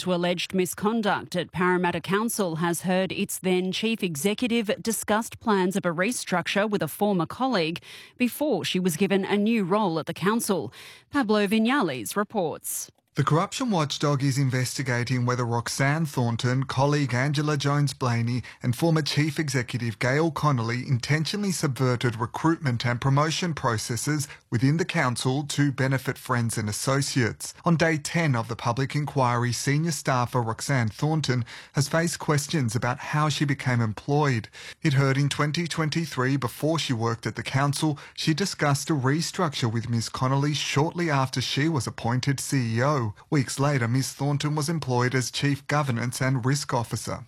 To alleged misconduct at Parramatta Council has heard its then chief executive discussed plans of a restructure with a former colleague before she was given a new role at the council. Pablo Vinales reports. The corruption watchdog is investigating whether Roxanne Thornton, colleague Angela Jones-Blaney and former Chief Executive Gail Connolly intentionally subverted recruitment and promotion processes within the council to benefit friends and associates. On day 10 of the public inquiry, senior staffer Roxanne Thornton has faced questions about how she became employed. It heard in 2023 before she worked at the council, she discussed a restructure with Ms Connolly shortly after she was appointed CEO. Weeks later, Ms Thornton was employed as Chief Governance and Risk Officer.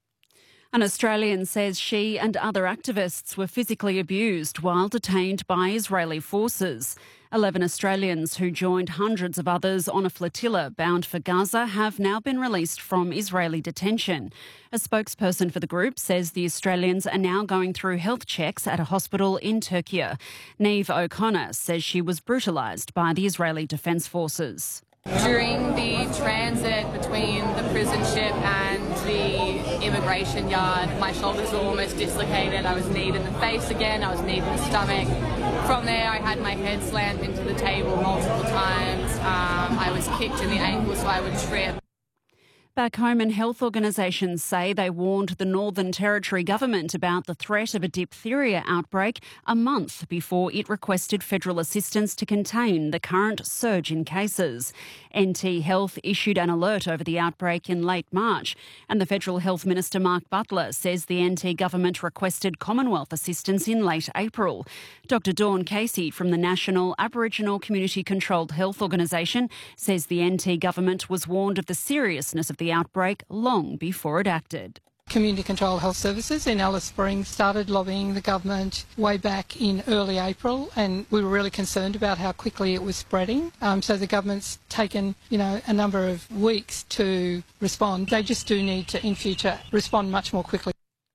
An Australian says she and other activists were physically abused while detained by Israeli forces. 11 Australians who joined hundreds of others on a flotilla bound for Gaza have now been released from Israeli detention. A spokesperson for the group says the Australians are now going through health checks at a hospital in Turkey. Niamh O'Connor says she was brutalised by the Israeli Defence Forces. During the transit between the prison ship and the immigration yard, my shoulders were almost dislocated. I was kneed in the face again, I was kneed in the stomach. From there, I had my head slammed into the table multiple times. I was kicked in the ankle so I would trip. Back home, and health organisations say they warned the Northern Territory government about the threat of a diphtheria outbreak a month before it requested federal assistance to contain the current surge in cases. NT Health issued an alert over the outbreak in late March, and the Federal Health Minister Mark Butler says the NT government requested Commonwealth assistance in late April. Dr Dawn Casey from the National Aboriginal Community Controlled Health Organisation says the NT government was warned of the seriousness of the outbreak long before it acted. Community Controlled Health Services in Alice Springs started lobbying the government way back in early April, and we were really concerned about how quickly it was spreading. So the government's taken, a number of weeks to respond. They just do need to, in future, respond much more quickly.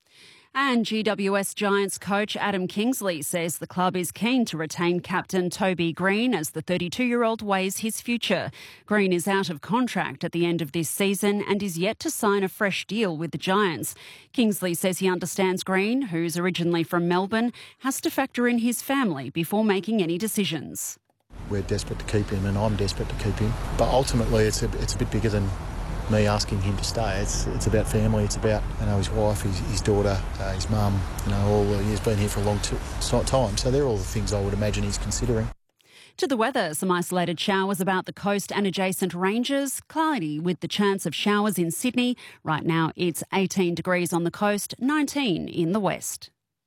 And GWS Giants coach Adam Kingsley says the club is keen to retain captain Toby Green as the 32-year-old weighs his future. Green is out of contract at the end of this season and is yet to sign a fresh deal with the Giants. Kingsley says he understands Green, who's originally from Melbourne, has to factor in his family before making any decisions. We're desperate to keep him and I'm desperate to keep him. But ultimately it's a bit bigger than me asking him to stay. It's about family. It's about his wife, his daughter, his mum. He's been here for a long time. So they're all the things I would imagine he's considering. To the weather, some isolated showers about the coast and adjacent ranges. Cloudy with the chance of showers in Sydney. Right now it's 18 degrees on the coast, 19 in the west.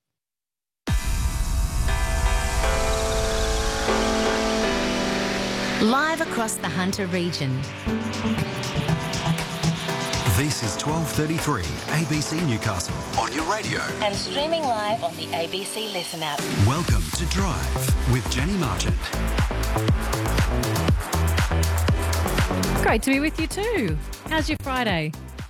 Live across the Hunter region. This is 12:33 ABC Newcastle on your radio. And streaming live on the ABC Listen app. Welcome to Drive with Jenny Marchant. Great to be with you too. How's your Friday?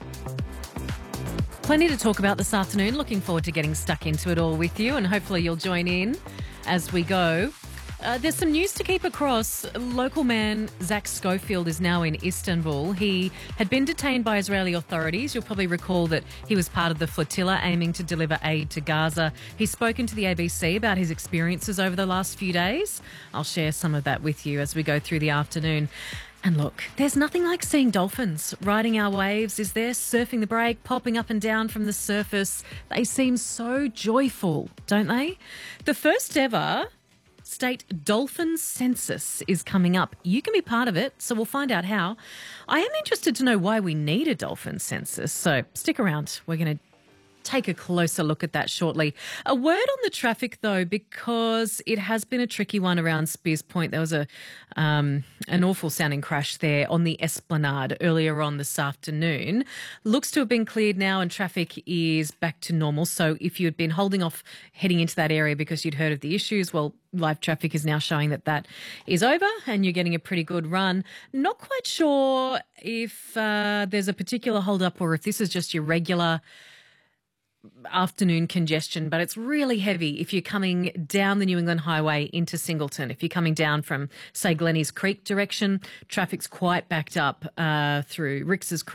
Plenty to talk about this afternoon. Looking forward to getting stuck into it all with you, and hopefully you'll join in as we go. There's some news to keep across. Local man Zach Schofield is now in Istanbul. He had been detained by Israeli authorities. You'll probably recall that he was part of the flotilla aiming to deliver aid to Gaza. He's spoken to the ABC about his experiences over the last few days. I'll share some of that with you as we go through the afternoon. And look, there's nothing like seeing dolphins riding our waves, is there? Surfing the break, popping up and down from the surface. They seem so joyful, don't they? The first ever state dolphin census is coming up. You can be part of it, so we'll find out how. I am interested to know why we need a dolphin census, so stick around. We're going to take a closer look at that shortly. A word on the traffic, though, because it has been a tricky one around Spears Point. There was an awful-sounding crash there on the Esplanade earlier on this afternoon. Looks to have been cleared now and traffic is back to normal. So if you had been holding off heading into that area because you'd heard of the issues, well, live traffic is now showing that is over and you're getting a pretty good run. Not quite sure if there's a particular hold-up or if this is just your regular afternoon congestion, but it's really heavy if you're coming down the New England Highway into Singleton. If you're coming down from, say, Glennies Creek direction, traffic's quite backed up through Rix's Creek